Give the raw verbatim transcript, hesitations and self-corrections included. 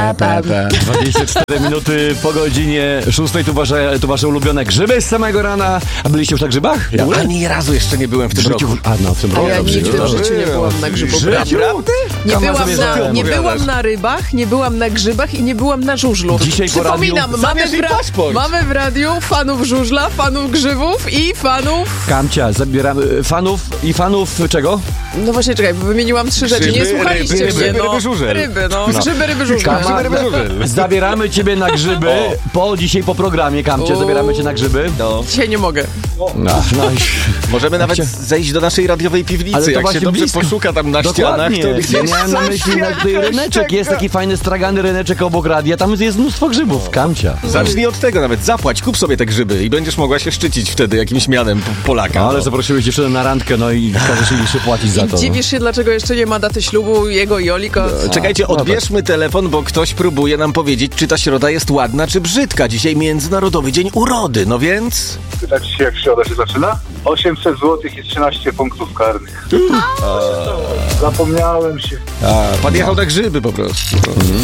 dwadzieścia cztery minuty po godzinie szóstej, tu wasze, tu wasze ulubione grzyby z samego rana. A byliście już na grzybach? Ja ani razu jeszcze nie byłem w tym w życiu, roku. A no, w tym A roku. ja dobrze, nigdy w dobrze. życiu nie byłam na grzybobraniu. Naprawdę? Nie, Kama byłam sobie na, zadałem. nie byłam Opowiadasz. na rybach, nie byłam na grzybach i nie byłam na żużlu. Dzisiaj po Przypominam, radiu- mamy Zabierz w, jej ra- paszport. mamy w radiu fanów żużla, fanów grzybów i fanów... Kamcia, zabieramy fanów i fanów czego? No właśnie, czekaj, bo wymieniłam trzy rzeczy. Nie Grzyby, słuchaliście ryby, mnie, ryby, no. ryby, żużel. Ryby, no. No. Grzyby, ryby, żużle. Kama, ryby, żużel. zabieramy ciebie na grzyby po dzisiaj po programie, Kamcie, O. zabieramy cię na grzyby. No. Dzisiaj nie mogę. No, no i... Możemy nawet Chcia- zejść do naszej radiowej piwnicy. Ale to Jak się właśnie dobrze blisko. poszuka tam na Dokładnie. ścianach, to gdzieś Ja miałem na myśli na tutaj ryneczek, jest taki fajny stragany ryneczek obok radia, tam jest mnóstwo grzybów, Kamcia. Zacznij od tego nawet, zapłać, kup sobie te grzyby i będziesz mogła się szczycić wtedy jakimś mianem P- Polaka. No, ale no. zaprosiłeś dziewczynę na randkę, no i każesz jej jeszcze płacić za to. I dziwisz się, dlaczego jeszcze nie ma daty ślubu jego i Olika? Czekajcie, odbierzmy telefon, bo ktoś próbuje nam powiedzieć, czy ta środa jest ładna, czy brzydka. Dzisiaj Międzynarodowy Dzień Urody, no więc... Pytać się, jak środa się zaczyna? osiemset złotych i trzynaście punktów karnych. Zapomniałem się. A, pan jechał na grzyby po prostu.